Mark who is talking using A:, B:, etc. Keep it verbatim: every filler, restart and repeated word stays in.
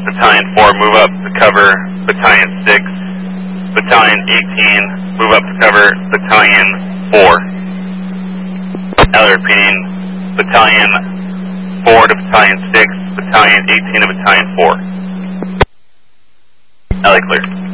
A: Battalion four, move up to cover Battalion six. Battalion eighteen, move up to cover Battalion four. Ellie repeating, Battalion four to Battalion six, Battalion eighteen to Battalion four. Ellie clear.